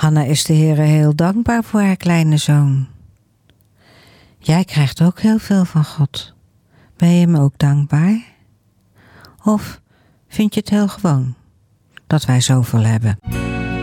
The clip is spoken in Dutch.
Hanna is de Heere heel dankbaar voor haar kleine zoon. Jij krijgt ook heel veel van God. Ben je hem ook dankbaar? Of vind je het heel gewoon dat wij zoveel hebben?